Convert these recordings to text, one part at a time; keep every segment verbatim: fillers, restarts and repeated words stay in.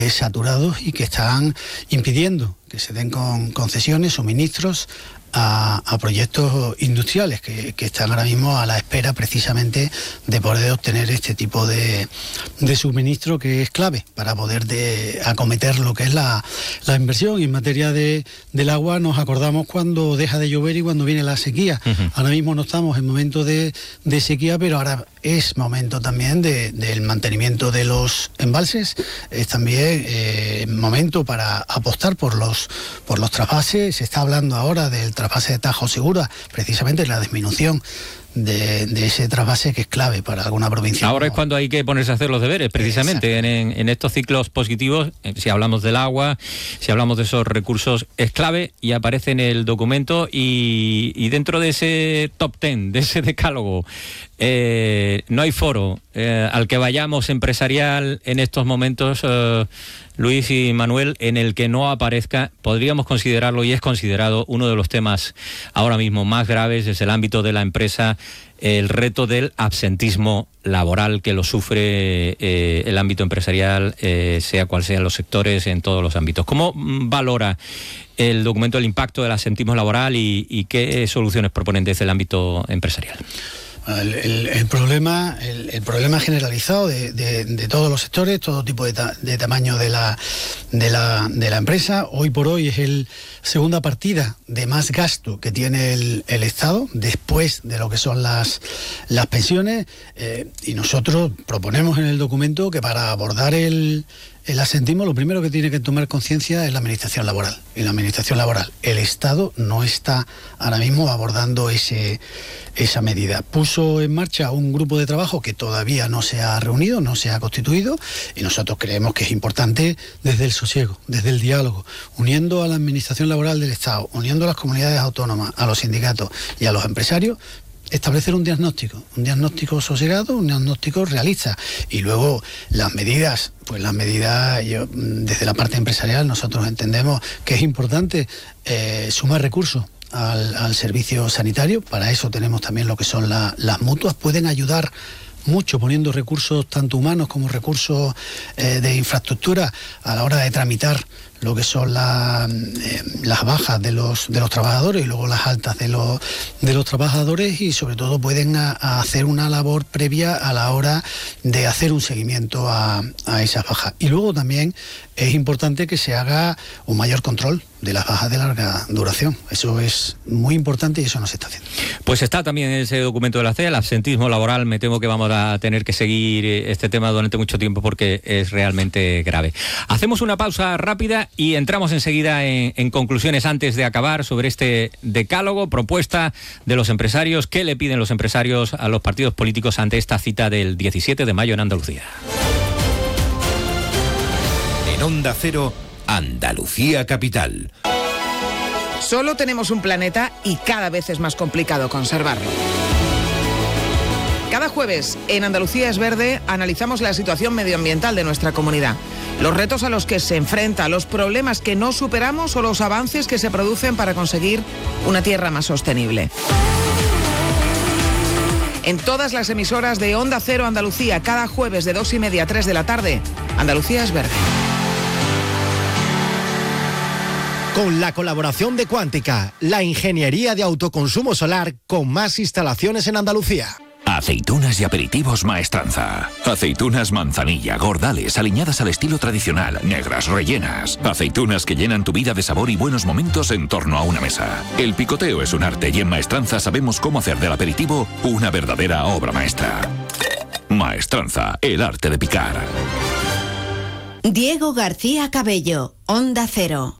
saturados y que están impidiendo que se den con concesiones, suministros a, a proyectos industriales que, que están ahora mismo a la espera precisamente de poder obtener este tipo de, de suministro, que es clave para poder de, acometer lo que es la, la inversión. Y en materia de, del agua nos acordamos cuando deja de llover y cuando viene la sequía. Uh-huh. Ahora mismo no estamos en momento de, de sequía, pero ahora es momento también de, del mantenimiento de los embalses, es también eh, momento para apostar por los, por los trasvases. Se está hablando ahora del trasvase de Tajo Segura, precisamente la disminución de, de ese trasvase, que es clave para alguna provincia. Ahora es cuando hay que ponerse a hacer los deberes, precisamente en, en estos ciclos positivos. Si hablamos del agua, si hablamos de esos recursos, es clave y aparece en el documento. Y, y dentro de ese top ten, de ese decálogo, eh, no hay foro eh, al que vayamos empresarial en estos momentos, eh, Luis y Manuel, en el que no aparezca, podríamos considerarlo, y es considerado uno de los temas ahora mismo más graves desde el ámbito de la empresa, el reto del absentismo laboral, que lo sufre eh, el ámbito empresarial, eh, sea cual sean los sectores, en todos los ámbitos. ¿Cómo valora el documento el impacto del absentismo laboral y, y qué soluciones proponen desde el ámbito empresarial? El, el, el problema el, el problema generalizado de, de, de todos los sectores, todo tipo de, ta, de tamaño de la, de, la, de la empresa. Hoy por hoy es el segunda partida de más gasto que tiene el, el Estado, después de lo que son las, las pensiones, eh, y nosotros proponemos en el documento que para abordar el El absentismo, lo primero que tiene que tomar conciencia es la administración laboral. Y la administración laboral, el Estado no está ahora mismo abordando ese, esa medida. Puso en marcha un grupo de trabajo que todavía no se ha reunido, no se ha constituido, y nosotros creemos que es importante desde el sosiego, desde el diálogo, uniendo a la administración laboral del Estado, uniendo a las comunidades autónomas, a los sindicatos y a los empresarios, establecer un diagnóstico, un diagnóstico sosegado, un diagnóstico realista. Y luego las medidas, pues las medidas, yo, desde la parte empresarial nosotros entendemos que es importante eh, sumar recursos al, al servicio sanitario. Para eso tenemos también lo que son la, las mutuas, pueden ayudar mucho poniendo recursos tanto humanos como recursos eh, de infraestructura a la hora de tramitar lo que son la, eh, las bajas de los de los trabajadores y luego las altas de los de los trabajadores, y sobre todo pueden a, a hacer una labor previa a la hora de hacer un seguimiento a, a esas bajas. Y luego también es importante que se haga un mayor control de las bajas de larga duración. Eso es muy importante y eso no se está haciendo. Pues está también en ese documento de la C E A, el absentismo laboral. Me temo que vamos a tener que seguir este tema durante mucho tiempo porque es realmente grave. Hacemos una pausa rápida y entramos enseguida en, en conclusiones antes de acabar sobre este decálogo, propuesta de los empresarios. ¿Qué le piden los empresarios a los partidos políticos ante esta cita del diecisiete de mayo en Andalucía? En Onda Cero, Andalucía Capital. Solo tenemos un planeta y cada vez es más complicado conservarlo. Cada jueves en Andalucía es Verde analizamos la situación medioambiental de nuestra comunidad, los retos a los que se enfrenta, los problemas que no superamos o los avances que se producen para conseguir una tierra más sostenible. En todas las emisoras de Onda Cero Andalucía, cada jueves de dos y media a tres de la tarde, Andalucía es Verde. Con la colaboración de Cuántica, la ingeniería de autoconsumo solar con más instalaciones en Andalucía. Aceitunas y aperitivos Maestranza. Aceitunas manzanilla, gordales, aliñadas al estilo tradicional, negras, rellenas. Aceitunas que llenan tu vida de sabor y buenos momentos en torno a una mesa. El picoteo es un arte y en Maestranza sabemos cómo hacer del aperitivo una verdadera obra maestra. Maestranza, el arte de picar. Diego García Cabello, Onda Cero.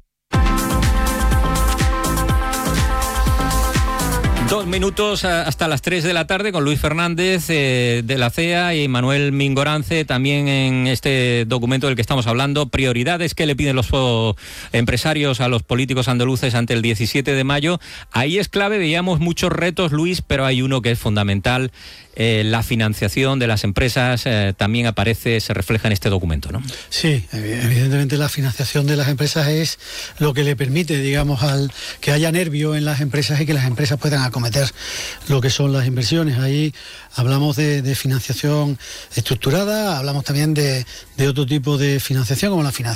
Dos minutos hasta las tres de la tarde con Luis Fernández eh, de la C E A y Manuel Mingorance, también en este documento del que estamos hablando, prioridades que le piden los oh, empresarios a los políticos andaluces ante el diecisiete de mayo. Ahí es clave, veíamos muchos retos, Luis, pero hay uno que es fundamental. Eh, la financiación de las empresas eh, también aparece, se refleja en este documento, ¿no? Sí, evidentemente la financiación de las empresas es lo que le permite, digamos, al que haya nervio en las empresas y que las empresas puedan acometer lo que son las inversiones. Ahí hablamos de, de financiación estructurada, hablamos también de, de otro tipo de financiación, como la financiación